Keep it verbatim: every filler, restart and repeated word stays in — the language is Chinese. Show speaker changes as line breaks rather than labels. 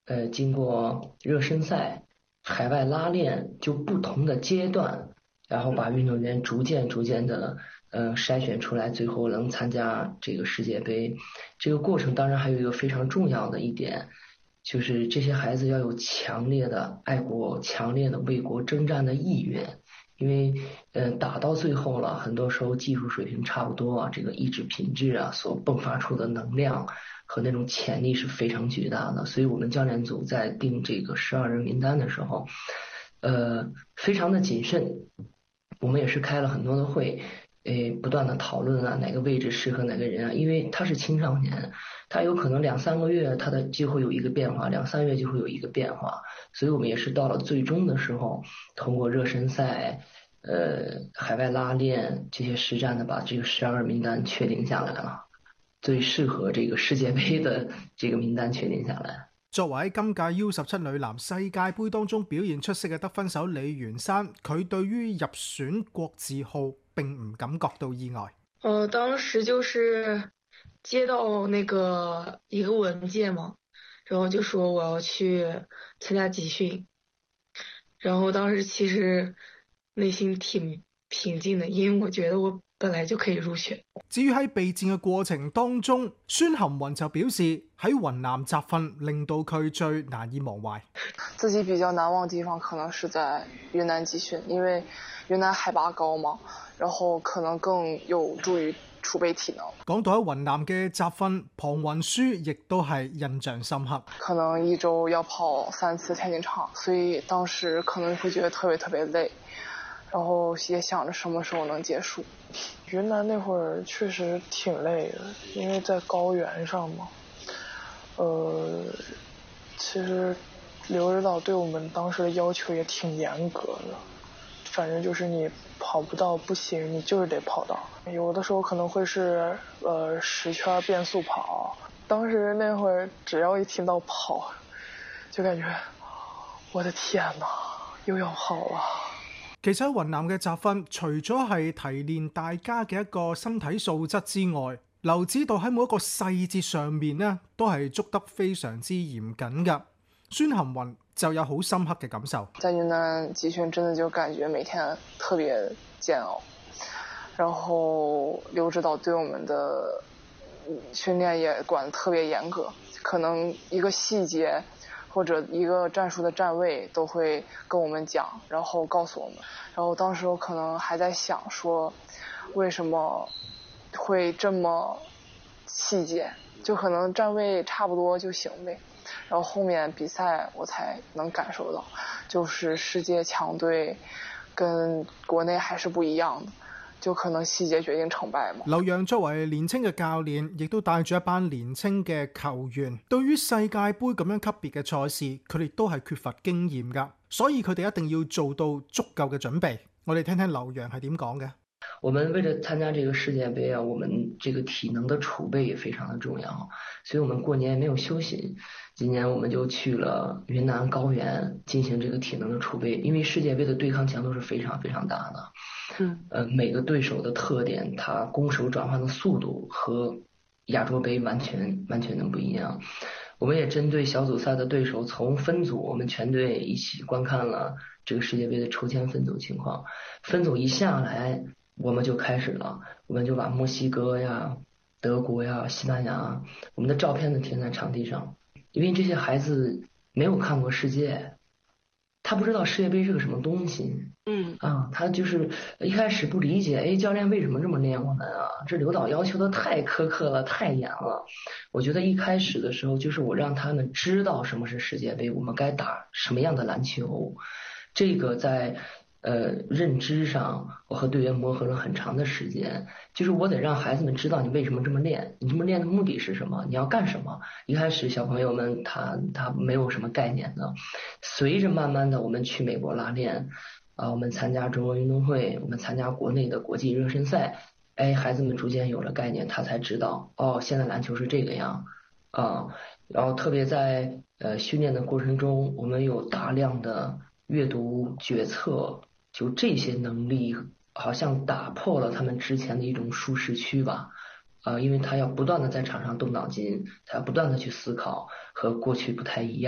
呃经过热身赛、海外拉练，就不同的阶段，然后把运动员逐渐逐渐的呃筛选出来，最后能参加这个世界杯。这个过程当然还有一个非常重要的一点，就是这些孩子要有强烈的爱国、强烈的为国征战的意愿。因为呃打到最后了，很多时候技术水平差不多啊，这个意志品质啊所迸发出的能量和那种潜力是非常巨大的。所以我们教练组在定这个十二人名单的时候，呃非常的谨慎。我们也是开了很多的会，诶，不断的讨论啊，哪个位置适合哪个人啊，因为他是青少年，他有可能两三个月他的就会有一个变化，两三个月就会有一个变化，所以我们也是到了最终的时候，通过热身赛、呃海外拉练这些实战的，把这个十二个名单确定下来了，最适合這個世界盃的這個名單確定下來。
作為今屆 U 十七女籃世界盃當中表現出色嘅得分手李元珊，佢對於入選國字號並唔感覺到意外。
呃，當時就是接到那個一個文件嘛，然後就說我要去參加集訓，然後當時其實內心挺平靜的，因為我覺得我本來就可以入選。
至於喺備戰嘅過程當中，孫含雲就表示喺雲南集訓令到佢最難以忘懷。
自己比較難忘的地方可能是在雲南集訓，因為雲南海拔高嘛，然後可能更有助於儲備體能。
講到喺雲南嘅集訓，龐雲舒亦都係印象深刻。
可能一週要跑三次田徑場，所以當時可能會覺得特別特別累。然後也想着什麼時候能結束。
雲南那會兒確實挺累的，因為在高原上嘛。呃，其實劉指導對我們當時的要求也挺嚴格的，反正就是你跑不到不行，你就是得跑到。有的時候可能會是呃十圈變速跑，當時那會兒只要一聽到跑，就感覺我的天哪，又要跑了。
其實喺雲南嘅集訓，除咗係提煉大家嘅一個身體素質之外，劉指導喺每一個細節上面呢，都係捉得非常之嚴謹㗎。孫含雲就有好深刻嘅感受。
在雲南集訓真的就感覺每天特別煎熬，然後劉指導對我們的訓練也管得特別嚴格，可能一個細節或者一個戰術的站位都會跟我們講，然後告訴我們。然後當時我可能還在想說，為什麼會這麼細節？就可能站位差不多就行唄。然後後面比賽我才能感受到，就是世界強隊跟國內還是不一樣的。就可能細節決定成敗嘛。
劉洋作為年輕嘅教練，亦都帶住一班年輕嘅球員，對於世界盃咁樣級別嘅賽事，佢哋都係缺乏經驗㗎，所以佢哋一定要做到足夠嘅準備。我哋聽聽劉洋係點講嘅。
我們為了參加這個世界盃啊，我們這個體能的儲備也非常的重要，所以我們過年沒有休息。今年我們就去了雲南高原進行這個體能的儲備，因為世界盃的對抗強度是非常非常大的。嗯，呃，每個對手的特點，他攻守轉換的速度和亞洲盃完全完全的不一樣。我們也針對小組賽的對手，從分組我們全隊一起觀看了這個世界盃的抽籤分組情況。分組一下來，我們就開始了，我們就把墨西哥呀、德國呀、西班牙，我們的照片都貼在場地上，因為這些孩子沒有看過世界，他不知道世界盃是個什麼東西。嗯啊，他就是一開始不理解，哎，教練為什麼這麼練我們啊？這劉導要求的太苛刻了，太嚴了。我覺得一開始的時候，就是我讓他們知道什麼是世界盃，我們該打什麼樣的籃球。這個在呃認知上，我和隊員磨合了很長的時間。就是我得讓孩子們知道你為什麼這麼練，你這麼練的目的是什麼，你要幹什麼。一開始小朋友們他他沒有什麼概念的，隨着慢慢的我們去美國拉練。啊，我們參加中國運動會，我們參加國內的國際熱身賽，哎，孩子們逐漸有了概念，他才知道，哦，現在籃球是這個樣，啊，然後特別在呃訓練的過程中，我們有大量的閱讀決策，就這些能力，好像打破了他們之前的一種舒適區吧，啊，因為他要不斷的在場上動腦筋，他要不斷的去思考，和過去不太一樣。